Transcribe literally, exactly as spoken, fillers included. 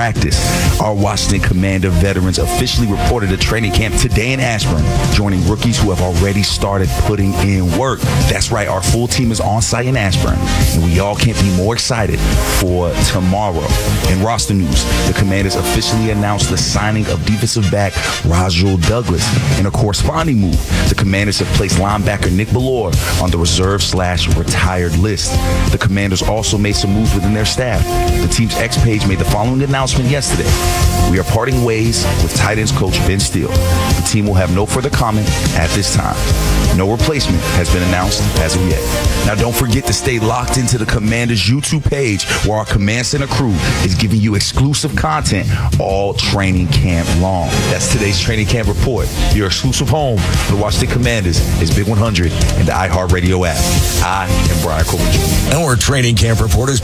practice. Our Washington Commander veterans officially reported to training camp today in Ashburn, joining rookies who have already started putting in work. That's right, our full team is on site in Ashburn, and we all can't be more excited for tomorrow. In roster news, the Commanders officially announced the signing of defensive back Rajul Douglas. In a corresponding move, the Commanders have placed linebacker Nick Bellore on the reserve slash retired list. The Commanders also made some moves within their staff. The team's X page made the following announcement yesterday. We are parting ways with tight ends coach Ben Steele. The team will have no further comment at this time. No replacement has been announced as of yet. Now don't forget to stay locked into the Commanders YouTube page, where our Command Center crew is giving you exclusive content all training camp long. That's today's training camp report. Your exclusive home for the Washington Commanders is Big one hundred and the iHeartRadio app. I am Brian Coleman Junior Our training camp report is